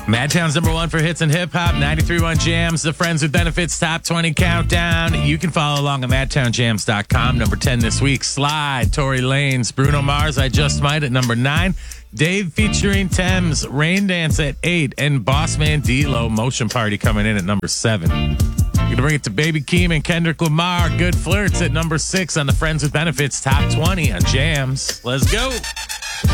Madtown's number one for hits and hip hop, 93.1 Jams, the Friends with Benefits Top 20 Countdown. You can follow along at MadtownJams.com. Number 10 this week, Slide, Tory Lanez, Bruno Mars, I Just Might at number 9. Dave featuring Thames, Rain Dance at 8. And Bossman D-Lo, Motion Party coming in at number 7. You're going to bring it to Baby Keem and Kendrick Lamar, Good Flirts at number 6 on the Friends with Benefits Top 20 on Jams. Let's go.